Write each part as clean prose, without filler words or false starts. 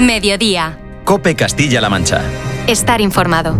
Mediodía. COPE Castilla-La Mancha. Estar informado.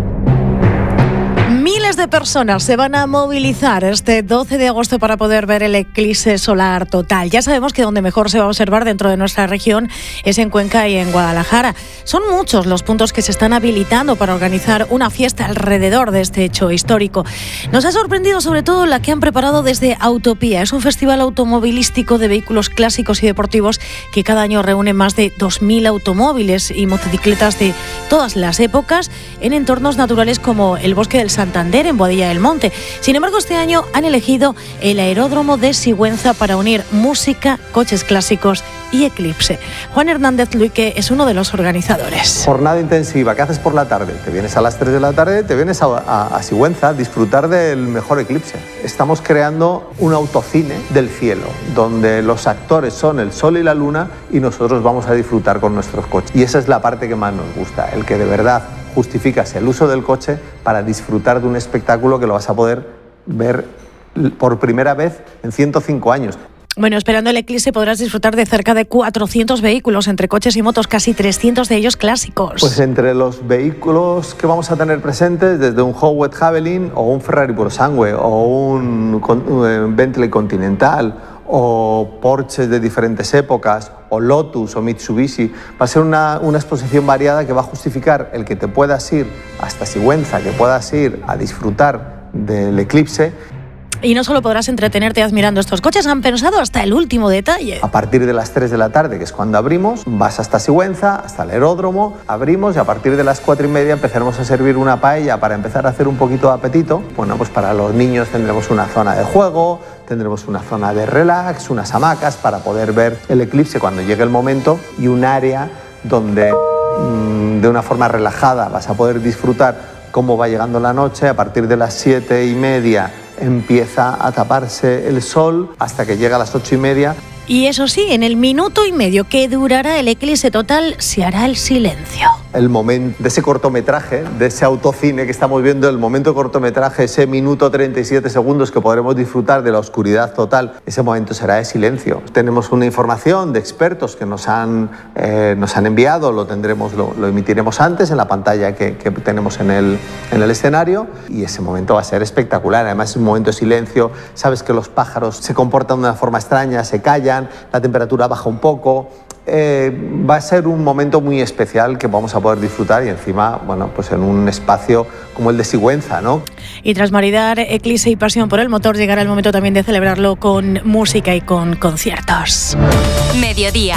Miles de personas se van a movilizar este 12 de agosto para poder ver el eclipse solar total. Ya sabemos que donde mejor se va a observar dentro de nuestra región es en Cuenca y en Guadalajara. Son muchos los puntos que se están habilitando para organizar una fiesta alrededor de este hecho histórico. Nos ha sorprendido sobre todo la que han preparado desde Autopía. Es un festival automovilístico de vehículos clásicos y deportivos que cada año reúne más de 2.000 automóviles y motocicletas de todas las épocas en entornos naturales como el Bosque del Santander, en Boadilla del Monte. Sin embargo, este año han elegido el aeródromo de Sigüenza para unir música, coches clásicos y eclipse. Juan Hernández Luique es uno de los organizadores. Jornada intensiva. ¿Qué haces por la tarde? Te vienes a las 3 de la tarde, te vienes a Sigüenza a disfrutar del mejor eclipse. Estamos creando un autocine del cielo, donde los actores son el sol y la luna y nosotros vamos a disfrutar con nuestros coches. Y esa es la parte que más nos gusta, el que de verdad justificas el uso del coche para disfrutar de un espectáculo que lo vas a poder ver por primera vez en 105 años. Bueno, esperando el eclipse podrás disfrutar de cerca de 400 vehículos, entre coches y motos, casi 300 de ellos clásicos. Pues entre los vehículos que vamos a tener presentes, desde un Howard Javelin o un Ferrari Purosangue o un Bentley Continental o Porsches de diferentes épocas, o Lotus o Mitsubishi. Va a ser una exposición variada que va a justificar el que te puedas ir hasta Sigüenza, que puedas ir a disfrutar del eclipse. Y no solo podrás entretenerte admirando estos coches, han pensado hasta el último detalle. A partir de las 3 de la tarde, que es cuando abrimos, vas hasta Sigüenza, hasta el aeródromo, abrimos y a partir de las 4:30 empezaremos a servir una paella para empezar a hacer un poquito de apetito. Bueno, pues para los niños tendremos una zona de juego, tendremos una zona de relax, unas hamacas para poder ver el eclipse cuando llegue el momento y un área donde de una forma relajada vas a poder disfrutar cómo va llegando la noche. A partir de las 7:30 empieza a taparse el sol hasta que llega a las 8:30. Y eso sí, en el minuto y medio que durará el eclipse total se hará el silencio. El momento de ese cortometraje, de ese autocine que estamos viendo, el momento de cortometraje, ese minuto 37 segundos que podremos disfrutar de la oscuridad total, ese momento será de silencio. Tenemos una información de expertos que nos han enviado, lo emitiremos antes en la pantalla que tenemos en el escenario y ese momento va a ser espectacular. Además es un momento de silencio, sabes que los pájaros se comportan de una forma extraña, se callan, la temperatura baja un poco. Va a ser un momento muy especial que vamos a poder disfrutar y encima, bueno, pues en un espacio como el de Sigüenza, ¿no? Y tras maridar eclipse y pasión por el motor, llegará el momento también de celebrarlo con música y con conciertos. Mediodía.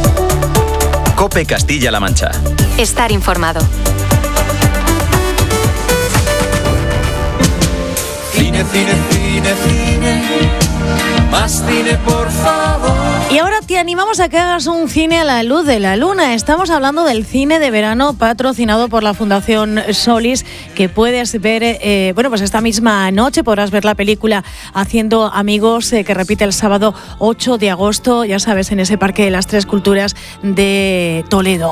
COPE Castilla-La Mancha. Estar informado. Cine, cine, cine, cine. Más cine, por favor. Y ahora te animamos a que hagas un cine a la luz de la luna. Estamos hablando del cine de verano patrocinado por la Fundación Solis, que puedes ver, pues esta misma noche podrás ver la película Haciendo Amigos, que repite el sábado 8 de agosto, ya sabes, en ese Parque de las Tres Culturas de Toledo.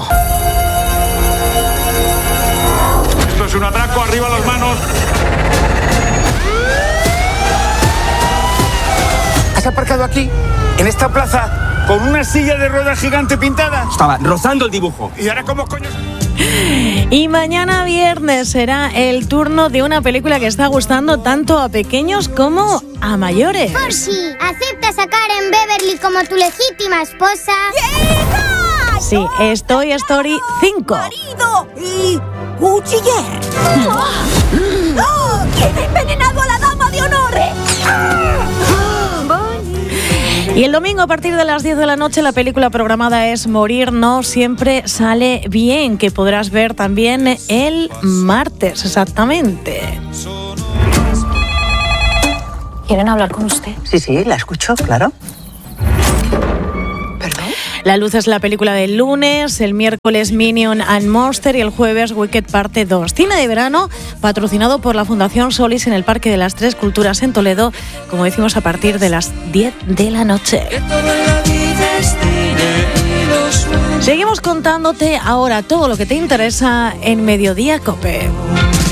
Esto es un atraco, arriba las manos. ¿Has aparcado aquí, en esta plaza, Con una silla de ruedas gigante pintada. Estaba rozando el dibujo. ¿Y ahora cómo coño? Y mañana viernes será el turno de una película que está gustando tanto a pequeños como a mayores. Por si aceptas a Karen Beverly como tu legítima esposa. ¡Hija! Sí, es Toy Story 5. ¡Marido! ¡Y cuchiller! ¡Oh! ¿Quién ha envenenado a la dama de honor? Y el domingo a partir de las 10 de la noche la película programada es Morir no siempre sale bien, que podrás ver también el martes, exactamente. ¿Quieren hablar con usted? Sí, la escucho, claro. ¿Perdón? La Luz es la película del lunes, el miércoles Minion and Monster y el jueves Wicked parte 2. Cine de verano patrocinado por la Fundación Solis en el Parque de las Tres Culturas en Toledo, como decimos, a partir de las 10 de la noche. Seguimos contándote ahora todo lo que te interesa en Mediodía COPE.